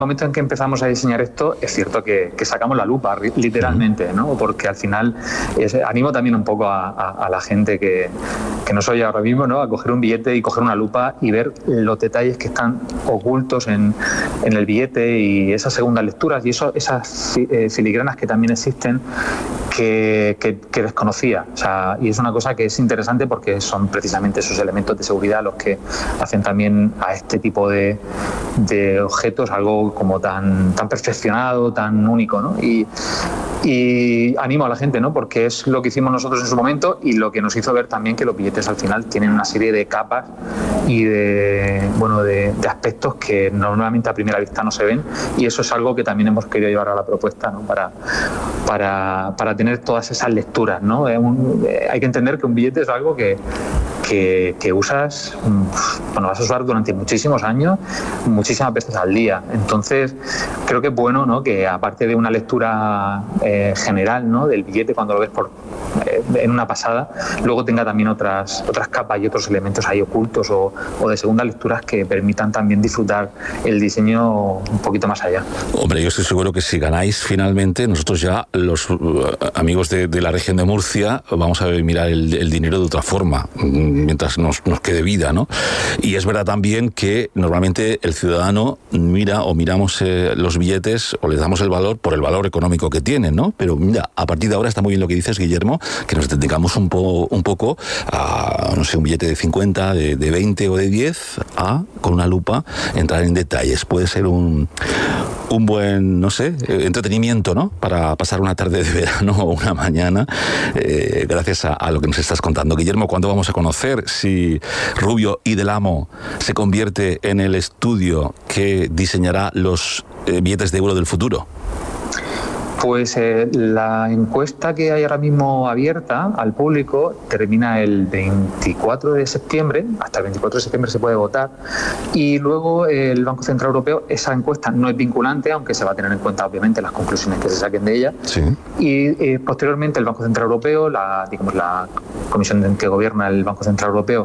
momento en que empezamos a diseñar esto, es cierto que sacamos la lupa, literalmente, ¿no? Porque al final animo también un poco a la gente que nos oye ahora mismo, ¿no? A coger un billete y coger una lupa y ver los detalles que están ocultos en el billete y esas segundas lecturas y esas filigranas que también existen que desconocía. O sea, y es una cosa que es interesante porque son precisamente esos elementos de seguridad los que hacen también a este tipo de objetos algo como tan perfeccionado, tan único, ¿no? Y animo a la gente, ¿no? Porque es lo que hicimos nosotros en su momento y lo que nos hizo ver también que los billetes al final tienen una serie de capas y de aspectos que normalmente a primera vista no se ven, y eso es algo que también hemos querido llevar a la propuesta, ¿no? Para tener todas esas lecturas, ¿no? Hay que entender que un billete es algo que usas, vas a usar durante muchísimos años, muchísimas veces al día. Entonces, creo que es bueno, ¿no? Que aparte de una lectura general, ¿no? Del billete cuando lo ves en una pasada, luego tenga también otras capas y otros elementos ahí ocultos o de segundas lecturas que permitan también disfrutar el diseño un poquito más allá. Hombre, yo estoy seguro que si ganáis finalmente, nosotros ya, los amigos de la región de Murcia, vamos a mirar el dinero de otra forma, mientras nos quede vida, ¿no? Y es verdad también que normalmente el ciudadano miramos los billetes o les damos el valor por el valor económico que tienen, ¿no? Pero mira, a partir de ahora está muy bien lo que dices, Guillermo, que nos dedicamos un poco a, no sé, un billete de 50, de 20 o de 10, con una lupa, entrar en detalles. Puede ser un buen, no sé, entretenimiento, ¿no? Para pasar una tarde de verano o una mañana, gracias a lo que nos estás contando. Guillermo, ¿cuándo vamos a conocer si Rubio y Del Amo se convierte en el estudio que diseñará los billetes de euro del futuro? Pues la encuesta que hay ahora mismo abierta al público termina el 24 de septiembre, hasta el 24 de septiembre se puede votar, y luego el Banco Central Europeo, esa encuesta no es vinculante, aunque se va a tener en cuenta obviamente las conclusiones que se saquen de ella, sí. Y posteriormente el Banco Central Europeo, la comisión que gobierna el Banco Central Europeo,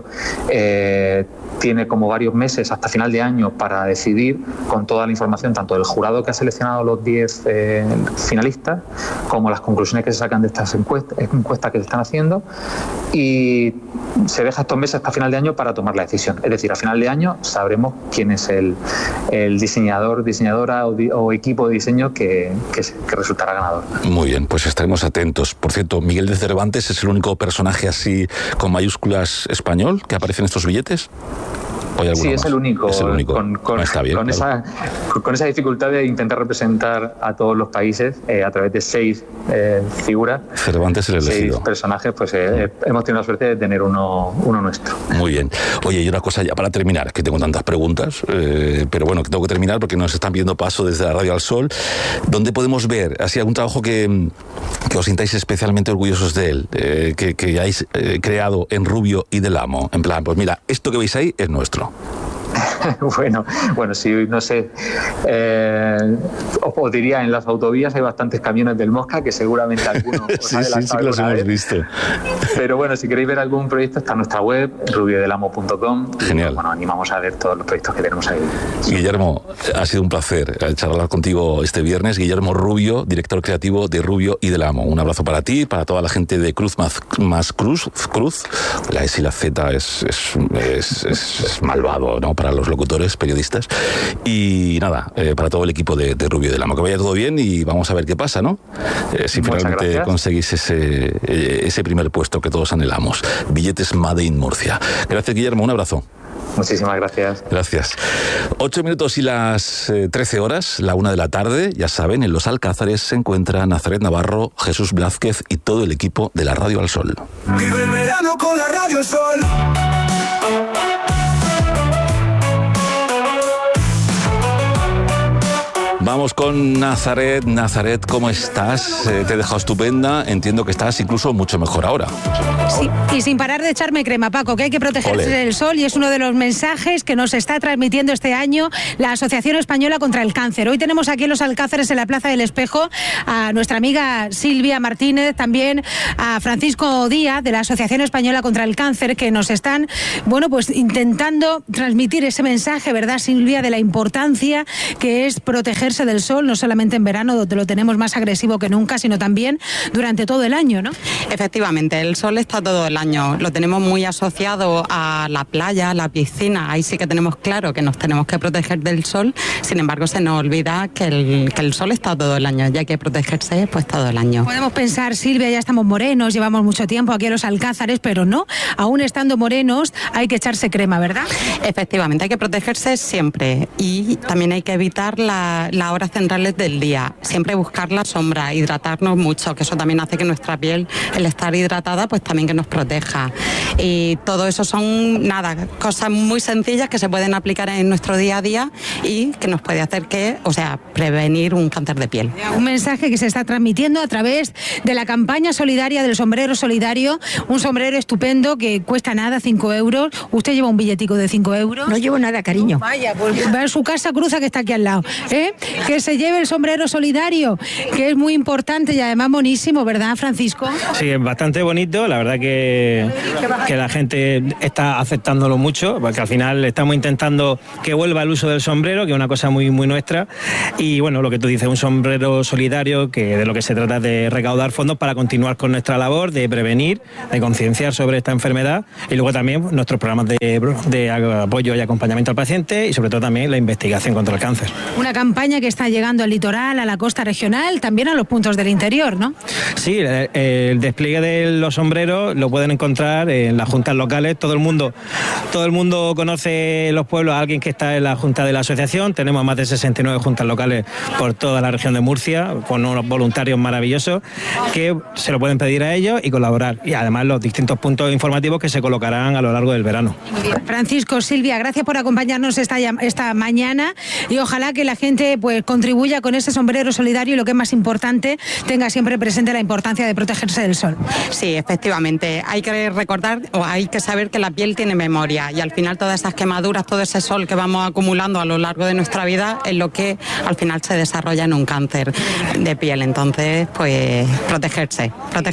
tiene como varios meses hasta final de año para decidir con toda la información, tanto del jurado que ha seleccionado los 10 finalistas, como las conclusiones que se sacan de estas encuestas que se están haciendo, y se deja estos meses hasta final de año para tomar la decisión. Es decir, a final de año sabremos quién es el diseñador, diseñadora o equipo de diseño que resultará ganador. Muy bien, pues estaremos atentos. Por cierto, Miguel de Cervantes es el único personaje así con mayúsculas español que aparece en estos billetes. Sí, es el único. Es el único. Está bien, con esa dificultad de intentar representar a todos los países a través de 6 figuras. Cervantes el elegido. 6 personajes, pues hemos tenido la suerte de tener uno nuestro. Muy bien. Oye, y una cosa ya para terminar, que tengo tantas preguntas, pero bueno, que tengo que terminar porque nos están pidiendo paso desde la Radio al Sol. ¿Dónde podemos ver así algún trabajo que os sintáis especialmente orgullosos de él, que hayáis creado en Rubio y Del Amo? En plan, pues mira, esto que veis ahí es nuestro. Bueno, sí, no sé, os diría, en las autovías hay bastantes camiones del Mosca que seguramente algunos sí que los hemos visto. Pero bueno, si queréis ver algún proyecto está en nuestra web, rubiodelamo.com. Genial. Y, bueno, animamos a ver todos los proyectos que tenemos ahí. Guillermo, ha sido un placer charlar contigo este viernes. Guillermo Rubio, director creativo de Rubio y Del Amo. Un abrazo para ti, para toda la gente de Cruz más Cruz. La S y la Z es malvado, ¿no? Para los locutores, periodistas, y nada, para todo el equipo de Rubio y Del Amo. Que vaya todo bien y vamos a ver qué pasa, ¿no? Si finalmente conseguís ese primer puesto que todos anhelamos. Billetes Made in Murcia. Gracias, Guillermo, un abrazo. Muchísimas gracias. Gracias. 8 minutos y las 13 horas, la 1 de la tarde, ya saben, en Los Alcázares se encuentra Nazaret Navarro, Jesús Blázquez y todo el equipo de la Radio al Sol. Vive el verano con la Radio al Sol. Vamos con Nazaret. Nazaret, ¿cómo estás? Te he dejado estupenda. Entiendo que estás incluso mucho mejor ahora. Sí, y sin parar de echarme crema, Paco, que hay que protegerse del sol, y es uno de los mensajes que nos está transmitiendo este año la Asociación Española contra el Cáncer. Hoy tenemos aquí en Los Alcázares, en la Plaza del Espejo, a nuestra amiga Silvia Martínez, también a Francisco Díaz, de la Asociación Española contra el Cáncer, que nos están, bueno, pues intentando transmitir ese mensaje, ¿verdad, Silvia?, de la importancia que es protegerse del sol, no solamente en verano, donde lo tenemos más agresivo que nunca, sino también durante todo el año, ¿no? Efectivamente, el sol está todo el año. Lo tenemos muy asociado a la playa, a la piscina. Ahí sí que tenemos claro que nos tenemos que proteger del sol. Sin embargo, se nos olvida que el sol está todo el año y hay que protegerse pues todo el año. Podemos pensar, Silvia, ya estamos morenos, llevamos mucho tiempo aquí en Los Alcázares, pero no, aún estando morenos hay que echarse crema, ¿verdad? Efectivamente, hay que protegerse siempre y también hay que evitar las horas centrales del día. Siempre buscar la sombra, hidratarnos mucho, que eso también hace que nuestra piel, el estar hidratada, pues también que nos proteja. Y todo eso son, cosas muy sencillas que se pueden aplicar en nuestro día a día y que nos puede hacer prevenir un cáncer de piel. Un mensaje que se está transmitiendo a través de la campaña solidaria del sombrero solidario, un sombrero estupendo que cuesta nada, 5 euros. ¿Usted lleva un billetico de 5 euros? No llevo nada, cariño. Vaya, pues va a su casa, cruza, que está aquí al lado. Que se lleve el sombrero solidario, que es muy importante y además monísimo, ¿verdad, Francisco? Sí, es bastante bonito, la verdad que la gente está aceptándolo mucho, porque al final estamos intentando que vuelva el uso del sombrero, que es una cosa muy, muy nuestra, y bueno, lo que tú dices, un sombrero solidario, que de lo que se trata es de recaudar fondos para continuar con nuestra labor, de prevenir, de concienciar sobre esta enfermedad, y luego también nuestros programas de apoyo y acompañamiento al paciente, y sobre todo también la investigación contra el cáncer. Una campaña que está llegando al litoral, a la costa regional, también a los puntos del interior, ¿no? Sí, el despliegue de los sombreros lo pueden encontrar en las juntas locales. Todo el mundo conoce los pueblos a alguien que está en la junta de la asociación. Tenemos más de 69 juntas locales por toda la región de Murcia, con unos voluntarios maravillosos que se lo pueden pedir a ellos y colaborar. Y además los distintos puntos informativos que se colocarán a lo largo del verano. Francisco, Silvia, gracias por acompañarnos esta mañana, y ojalá que la gente pues contribuya con ese sombrero solidario y, lo que es más importante, tenga siempre presente la importancia de protegerse del sol. Sí, efectivamente. Hay que recordar o hay que saber que la piel tiene memoria, y al final todas esas quemaduras, todo ese sol que vamos acumulando a lo largo de nuestra vida es lo que al final se desarrolla en un cáncer de piel. Entonces, pues protegerse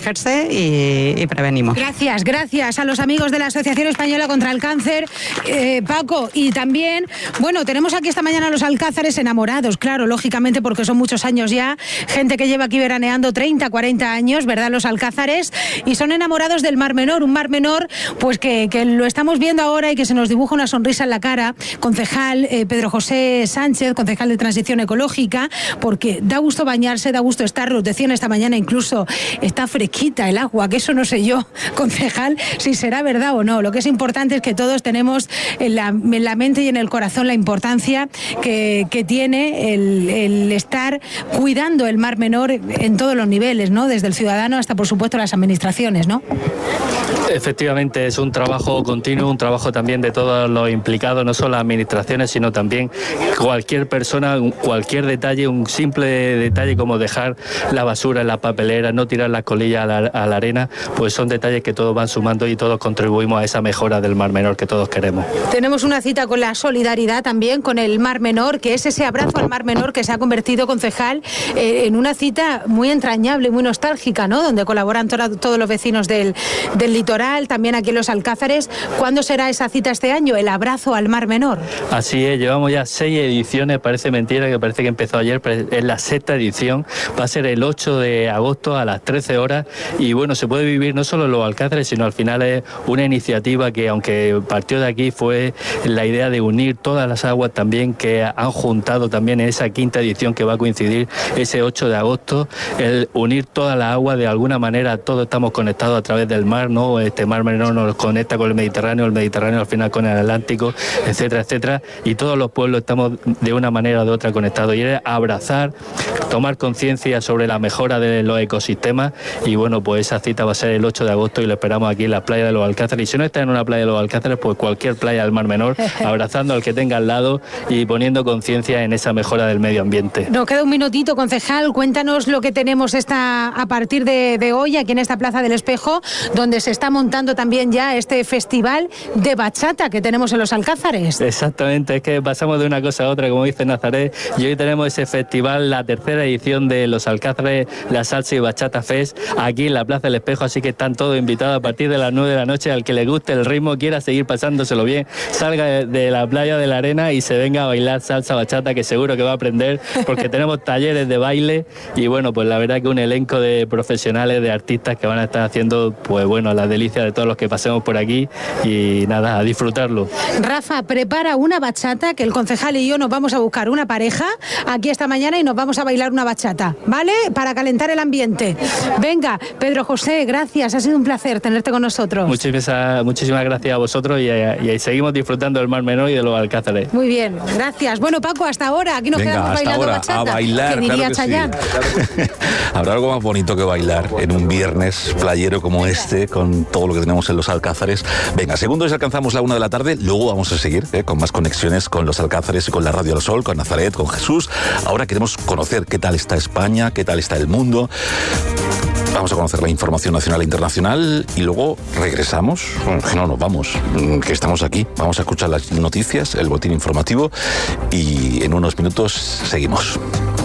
y prevenimos. Gracias a los amigos de la Asociación Española contra el Cáncer, Paco, y también, bueno, tenemos aquí esta mañana a Los Alcázares enamorados, claro, lógicamente, porque son muchos años ya, gente que lleva aquí veraneando 30, 40 años, ¿verdad?, Los Alcázares, y son enamorados del Mar Menor, un Mar Menor pues que lo estamos viendo ahora y que se nos dibuja una sonrisa en la cara. Concejal Pedro José Sánchez, concejal de Transición Ecológica, porque da gusto bañarse, da gusto estar, lo decían esta mañana, incluso está fresquita el agua, que eso no sé yo, concejal, si será verdad o no. Lo que es importante es que todos tenemos en la mente y en el corazón la importancia que tiene el estar cuidando el Mar Menor en todos los niveles, ¿no?, desde el ciudadano hasta, por supuesto, las administraciones, ¿no? Efectivamente, es un trabajo continuo, un trabajo también de todos los implicados, no solo las administraciones, sino también cualquier persona, cualquier detalle, un simple detalle como dejar la basura en la papelera, no tirar las colillas a la arena, pues son detalles que todos van sumando y todos contribuimos a esa mejora del Mar Menor que todos queremos. Tenemos una cita con la solidaridad también, con el Mar Menor, que es ese abrazo al Mar Menor que se ha convertido, concejal, en una cita muy entrañable, muy nostálgica, ¿no?, donde colaboran todos los vecinos del litoral, también aquí en Los Alcázares. ¿Cuándo será esa cita este año, el abrazo al Mar Menor? Así es, llevamos ya 6 ediciones, parece mentira que parece que empezó ayer, pero es la 6ª edición, va a ser el 8 de agosto a las 13 horas, y bueno, se puede vivir no solo en Los Alcázares, sino al final es una iniciativa que, aunque partió de aquí, fue la idea de unir todas las aguas también que han juntado también en esa 5ª edición que va a coincidir ese 8 de agosto, el unir todas las aguas de alguna manera. Todos estamos conectados a través del mar, ¿no? Este Mar Menor nos conecta con el Mediterráneo al final con el Atlántico, etcétera, etcétera, y todos los pueblos estamos de una manera o de otra conectados, y es abrazar tomar conciencia sobre la mejora de los ecosistemas. Y bueno, pues esa cita va a ser el 8 de agosto y lo esperamos aquí en la playa de Los Alcázares. Y si no está en una playa de Los Alcázares, pues cualquier playa del Mar Menor, abrazando al que tenga al lado y poniendo conciencia en esa mejora del medio ambiente. Nos queda un minutito, concejal. Cuéntanos lo que tenemos a partir de hoy aquí en esta Plaza del Espejo, donde se está montando también ya este festival de bachata que tenemos en Los Alcázares. Exactamente, es que pasamos de una cosa a otra, como dice Nazaret, y hoy tenemos ese festival, la tercera edición de Los Alcázares, la Salsa y Bachata Fest, aquí en la Plaza del Espejo, así que están todos invitados a partir de las 9 de la noche, al que le guste el ritmo, quiera seguir pasándoselo bien, salga de la playa de la arena y se venga a bailar salsa bachata, que seguro que va a aprender, porque tenemos talleres de baile y bueno, pues la verdad que un elenco de profesionales, de artistas que van a estar haciendo, pues bueno, la delicia de todos los que pasemos por aquí y nada, a disfrutarlo. Rafa, prepara una bachata, que el concejal y yo nos vamos a buscar una pareja aquí esta mañana y nos vamos a bailar una bachata, ¿vale? Para calentar el ambiente. Venga, Pedro José, gracias, ha sido un placer tenerte con nosotros. Muchísimas gracias a vosotros y seguimos disfrutando del Mar Menor y de Los Alcázares. Muy bien, gracias. Bueno, Paco, hasta ahora, aquí nos quedamos bailando bachata. A bailar, que diría claro que Chayanne. sí. Habrá algo más bonito que bailar en un viernes playero como este, con todo lo que tenemos en Los Alcázares. Venga, segundos y alcanzamos la 1 de la tarde, luego vamos a seguir con más conexiones con Los Alcázares y con la Radio del Sol, con Nazaret, con Jesús. Ahora queremos conocer qué tal está España, qué tal está el mundo. Vamos a conocer la información nacional e internacional y luego regresamos. Bueno, que no nos vamos, que estamos aquí. Vamos a escuchar las noticias, el boletín informativo y en unos minutos seguimos.